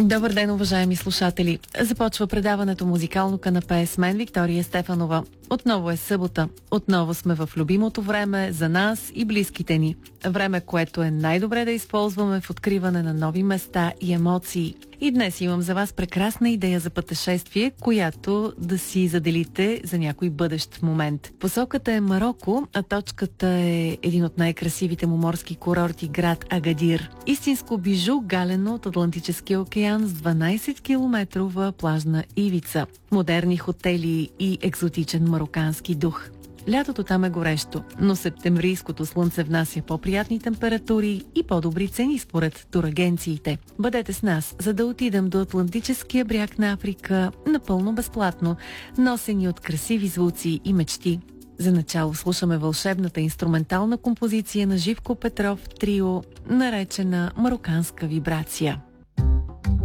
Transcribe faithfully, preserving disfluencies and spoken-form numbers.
Добър ден, уважаеми слушатели! Започва предаването Музикално канапе с мен, Виктория Стефанова. Отново е събота. Отново сме в любимото време за нас и близките ни. Време, което е най-добре да използваме в откриване на нови места и емоции. И днес имам за вас прекрасна идея за пътешествие, която да си заделите за някой бъдещ момент. Посоката е Мароко, а точката е един от най-красивите му морски курорти, град Агадир. Истинско бижу, галено от Атлантическия океан с дванайсет километрова плажна ивица, модерни хотели и екзотичен марокански дух. Лятото там е горещо, но септемврийското слънце внася по-приятни температури и по-добри цени според турагенциите. Бъдете с нас, за да отидем до Атлантическия бряг на Африка напълно безплатно, носени от красиви звуци и мечти. За начало слушаме вълшебната инструментална композиция на Живко Петров трио, наречена «Мароканска вибрация».